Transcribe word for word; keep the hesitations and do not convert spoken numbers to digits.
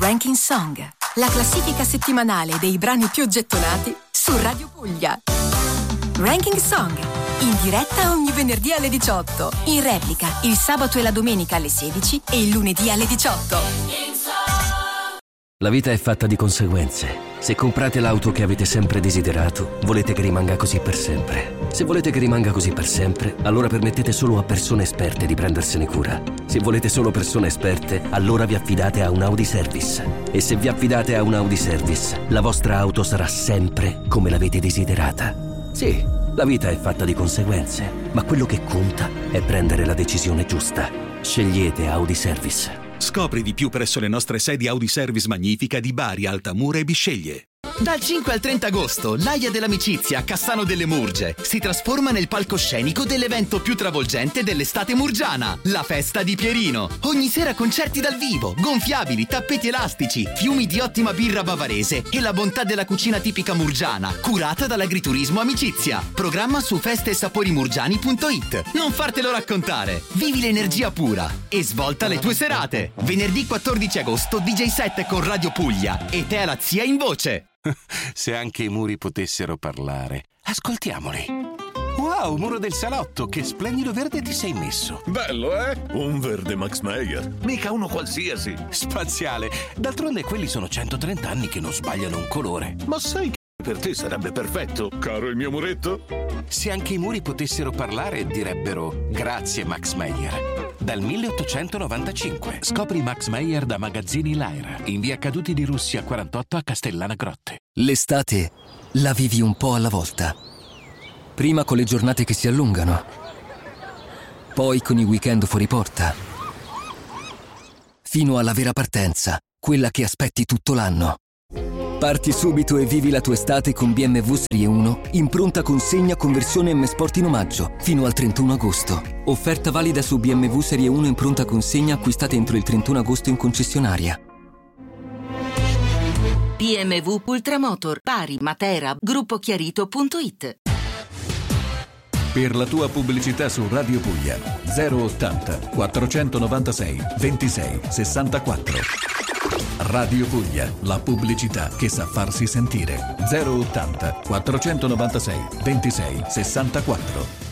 Ranking Song, la classifica settimanale dei brani più gettonati su Radio Puglia. Ranking Song, in diretta ogni venerdì alle diciotto, in replica il sabato e la domenica alle sedici e il lunedì alle diciotto. La vita è fatta di conseguenze. Se comprate l'auto che avete sempre desiderato, volete che rimanga così per sempre. Se volete che rimanga così per sempre, allora permettete solo a persone esperte di prendersene cura. Se volete solo persone esperte, allora vi affidate a un Audi Service. E se vi affidate a un Audi Service, la vostra auto sarà sempre come l'avete desiderata. Sì, la vita è fatta di conseguenze, ma quello che conta è prendere la decisione giusta. Scegliete Audi Service. Scopri di più presso le nostre sedi Audi Service Magnifica di Bari, Altamura e Bisceglie. Dal cinque al trenta agosto, l'Aia dell'Amicizia a Cassano delle Murge si trasforma nel palcoscenico dell'evento più travolgente dell'estate murgiana, la Festa di Pierino. Ogni sera concerti dal vivo, gonfiabili, tappeti elastici, fiumi di ottima birra bavarese e la bontà della cucina tipica murgiana, curata dall'agriturismo Amicizia. Programma su feste e sapori murgiani punto it. Non fartelo raccontare. Vivi l'energia pura e svolta le tue serate. Venerdì quattordici agosto D J set con Radio Puglia e te la zia in voce. Se anche i muri potessero parlare, ascoltiamoli. Wow, muro del salotto, che splendido verde ti sei messo. Bello, eh? Un verde Max Meyer, mica uno qualsiasi. Spaziale, d'altronde quelli sono centotrenta anni che non sbagliano un colore. Ma sai che per te sarebbe perfetto, caro il mio muretto? Se anche i muri potessero parlare, direbbero grazie Max Meyer. Dal milleottocentonovantacinque. Scopri Max Meyer da Magazzini Lyra, in via Caduti di Russia quarantotto a Castellana Grotte. L'estate la vivi un po' alla volta. Prima con le giornate che si allungano, poi con i weekend fuori porta, fino alla vera partenza, quella che aspetti tutto l'anno. Parti subito e vivi la tua estate con B M W Serie uno in pronta consegna conversione M Sport in omaggio fino al trentuno agosto. Offerta valida su B M W Serie uno in pronta consegna acquistate entro il trentuno agosto in concessionaria. B M W Ultramotor, Bari, Matera, gruppo chiarito punto it. Per la tua pubblicità su Radio Puglia zero ottanta quattrocentonovantasei ventisei sessantaquattro. Radio Puglia, la pubblicità che sa farsi sentire. zero ottanta quattrocentonovantasei ventisei sessantaquattro.